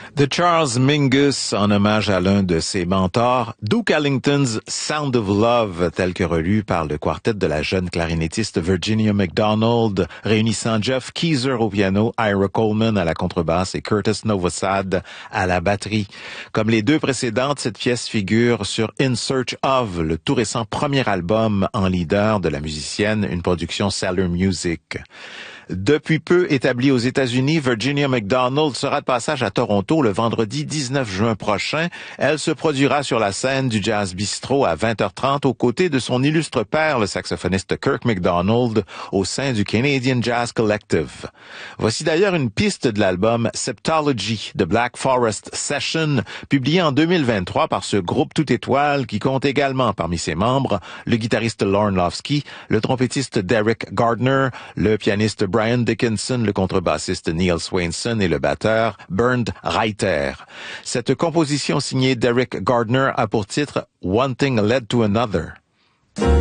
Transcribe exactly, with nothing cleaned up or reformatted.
De Charles Mingus, en hommage à l'un de ses mentors, Duke Ellington's Sound of Love, tel que relu par le quartet de la jeune clarinettiste Virginia McDonald, réunissant Jeff Keezer au piano, Ira Coleman à la contrebasse et Curtis Novosad à la batterie. Comme les deux précédentes, cette pièce figure sur In Search of, le tout récent premier album en leader de la musicienne, une production Cellar Music. Depuis peu établie aux États-Unis, Virginia McDonald sera de passage à Toronto le vendredi dix-neuf juin prochain. Elle se produira sur la scène du Jazz Bistro à vingt heures trente aux côtés de son illustre père, le saxophoniste Kirk McDonald, au sein du Canadian Jazz Collective. Voici d'ailleurs une piste de l'album Septology de Black Forest Session, publié en deux mille vingt-trois par ce groupe tout étoile qui compte également parmi ses membres le guitariste Lorne Lofsky, le trompettiste Derek Gardner, le pianiste Brian Dickinson, le contrebassiste Neil Swainson et le batteur Bernd Reiter. Cette composition signée Derek Gardner a pour titre One Thing Led to Another.